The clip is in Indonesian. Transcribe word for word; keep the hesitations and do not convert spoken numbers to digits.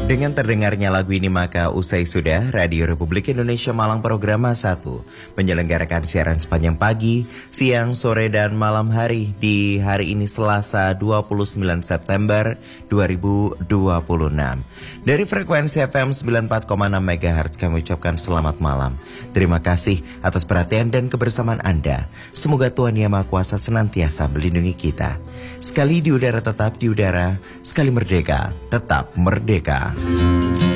Dengan terdengarnya lagu ini maka usai sudah Radio Republik Indonesia Malang Programa satu menyelenggarakan siaran sepanjang pagi, siang, sore, dan malam hari di hari ini Selasa dua puluh sembilan September dua ribu dua puluh enam. Dari frekuensi F M sembilan puluh empat koma enam megahertz kami ucapkan selamat malam. Terima kasih atas perhatian dan kebersamaan Anda. Semoga Tuhan Yang Maha Kuasa senantiasa melindungi kita. Sekali di udara tetap di udara, sekali merdeka tetap merdeka.